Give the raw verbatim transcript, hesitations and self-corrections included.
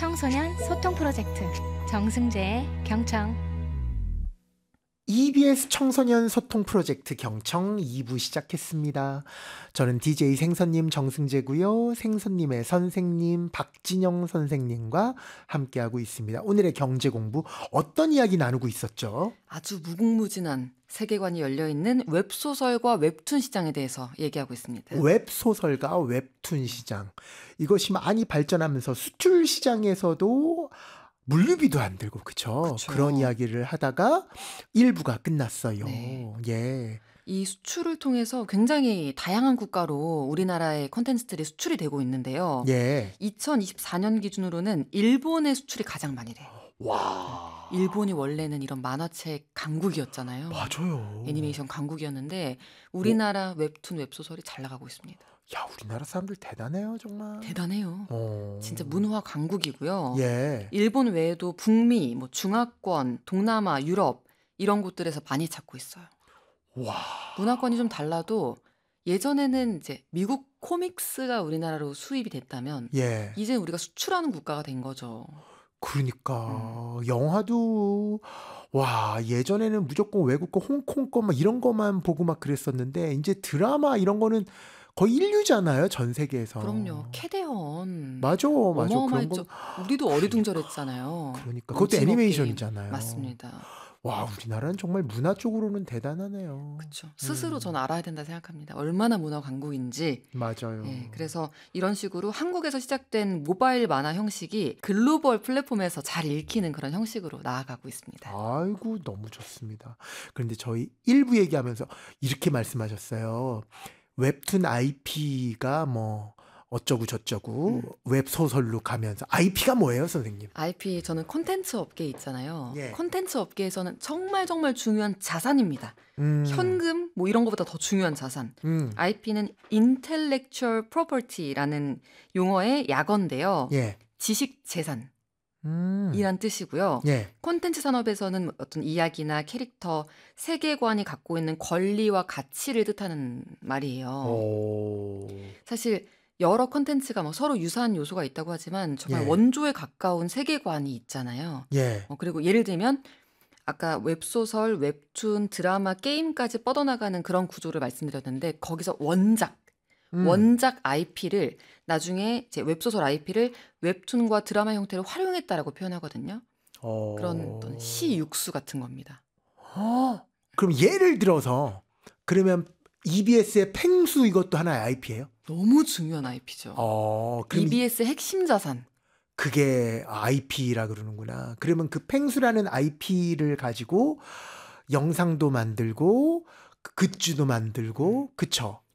청소년 소통 프로젝트 정승재의 경청. 이비에스 청소년 소통 프로젝트 경청 이 부 시작했습니다. 저는 디제이 생선님 정승재고요. 생선님의 선생님 박진영 선생님과 함께하고 있습니다. 오늘의 경제 공부 어떤 이야기 나누고 있었죠? 아주 무궁무진한 세계관이 열려있는 웹소설과 웹툰 시장에 대해서 얘기하고 있습니다. 웹소설과 웹툰 시장. 이것이 많이 발전하면서 수출 시장에서도 물류비도 안 들고 그쵸? 그쵸. 그런 이야기를 하다가 일 부가 끝났어요. 네. 예. 이 수출을 통해서 굉장히 다양한 국가로 우리나라의 콘텐츠들이 수출이 되고 있는데요. 예. 이천이십사 년 기준으로는 일본의 수출이 가장 많이 돼요. 와. 일본이 원래는 이런 만화책 강국이었잖아요. 맞아요. 애니메이션 강국이었는데 우리나라 웹툰 웹소설이 잘 나가고 있습니다. 야, 우리나라 사람들 대단해요, 정말. 대단해요. 어. 진짜 문화 강국이고요. 예. 일본 외에도 북미, 뭐 중화권, 동남아, 유럽 이런 곳들에서 많이 찾고 있어요. 와. 문화권이 좀 달라도 예전에는 이제 미국 코믹스가 우리나라로 수입이 됐다면 예. 이제 우리가 수출하는 국가가 된 거죠. 그러니까 영화도 와, 예전에는 무조건 외국 거 홍콩 거 막 이런 거만 보고 막 그랬었는데 이제 드라마 이런 거는 거의 인류잖아요, 전 세계에서. 그럼요. 캐대헌. 맞아, 맞아. 그런 어마어마했죠. 거. 우리도 어리둥절했잖아요. 그러니까 그것도 징역 애니메이션이잖아요. 게임. 맞습니다. 와, 우리나라는 정말 문화 쪽으로는 대단하네요. 그렇죠. 스스로 음. 전 알아야 된다 생각합니다. 얼마나 문화 강국인지. 맞아요. 예, 그래서 이런 식으로 한국에서 시작된 모바일 만화 형식이 글로벌 플랫폼에서 잘 읽히는 그런 형식으로 나아가고 있습니다. 아이고, 너무 좋습니다. 그런데 저희 일 부 얘기하면서 이렇게 말씀하셨어요. 웹툰 아이피가 뭐 어쩌고 저쩌고 웹소설로 가면서 아이피가 뭐예요, 선생님? 아이피 저는 콘텐츠 업계에 있잖아요. 예. 콘텐츠 업계에서는 정말 정말 중요한 자산입니다. 음, 현금 뭐 이런 것보다 더 중요한 자산. 음, 아이피는 Intellectual Property라는 용어의 약어인데요. 예, 지식 재산이란 음, 뜻이고요. 예, 콘텐츠 산업에서는 어떤 이야기나 캐릭터, 세계관이 갖고 있는 권리와 가치를 뜻하는 말이에요. 오, 사실 여러 콘텐츠가 뭐 서로 유사한 요소가 있다고 하지만 정말 예. 원조에 가까운 세계관이 있잖아요. 예, 어, 그리고 예를 들면 아까 웹소설, 웹툰, 드라마, 게임까지 뻗어나가는 그런 구조를 말씀드렸는데 거기서 원작, 음, 원작 아이피를 나중에 이제 웹소설 아이피를 웹툰과 드라마 형태로 활용했다라고 표현하거든요. 어, 그런 어떤 시육수 같은 겁니다. 어, 그럼 예를 들어서 그러면 이비에스의 펭수 이것도 하나의 아이피예요? 너무 중요한 아이피죠. 어, 그럼 이- 이비에스 핵심 자산. 그게 아이피라 그러는구나. 그러면 그 펭수라는 아이피를 가지고 영상도 만들고 그 굿즈도 만들고 그쵸?